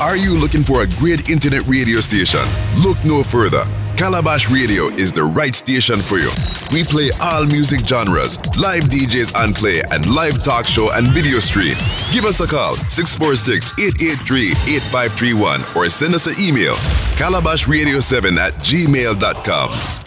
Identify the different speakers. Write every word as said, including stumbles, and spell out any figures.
Speaker 1: Are you looking for a great internet radio station? Look no further. Calabash Radio is the right station for you. We play all music genres, live D Js on play, and live talk show and video stream. Give us a call, six four six, eight eight three, eight five three one, or send us an email, calabash radio seven at gmail dot com.